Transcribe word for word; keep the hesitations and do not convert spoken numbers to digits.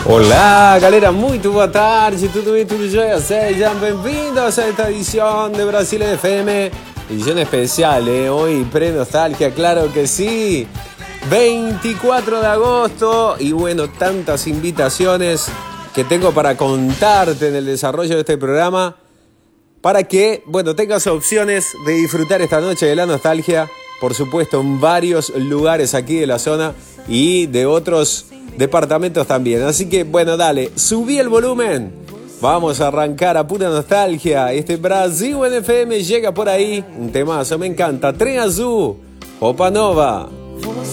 Olá, galera, muito boa tarde, tudo bem, tudo jóia? Sejam bem-vindos a esta edición de Brasil F M, edición especial, ¿eh? Hoy pre-nostalgia, claro que sí, veinticuatro de agosto, y bueno, tantas invitaciones que tengo para contarte en el desarrollo de este programa, para que, bueno, tengas opciones de disfrutar esta noche de la nostalgia, por supuesto, en varios lugares aquí de la zona y de otros departamentos también. Así que, bueno, dale, subí el volumen. Vamos a arrancar a pura nostalgia. Este Brasil en F M llega por ahí. Un temazo, me encanta. Trem Azul, Roupa Nova.